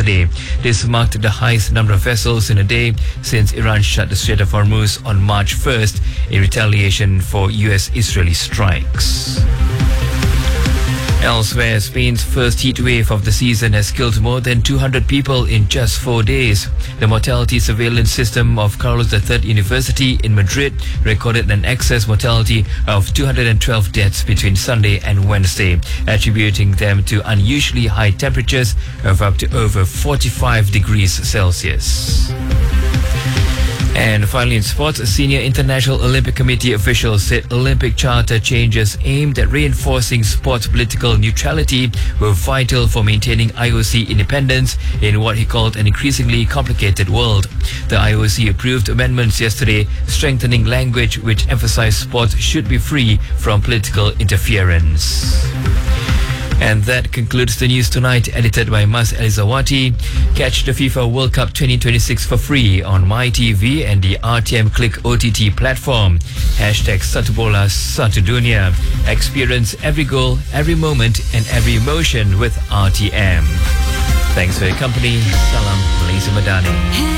yesterday. This marked the highest number of vessels in a day since Iran shut the Strait of Hormuz on March 1st in retaliation for US-Israeli strikes. Elsewhere, Spain's first heat wave of the season has killed more than 200 people in just 4 days. The mortality surveillance system of Carlos III University in Madrid recorded an excess mortality of 212 deaths between Sunday and Wednesday, attributing them to unusually high temperatures of up to over 45 degrees Celsius. And finally in sports, senior International Olympic Committee officials said Olympic Charter changes aimed at reinforcing sports political neutrality were vital for maintaining IOC independence in what he called an increasingly complicated world. The IOC approved amendments yesterday, strengthening language which emphasized sports should be free from political interference. And that concludes the news tonight, edited by Mas Elizawati. Catch the FIFA World Cup 2026 for free on MyTV and the RTM Click OTT platform. Hashtag Satubola Satudunia. Experience every goal, every moment and every emotion with RTM. Thanks for your company. Salam Malaysia Madani.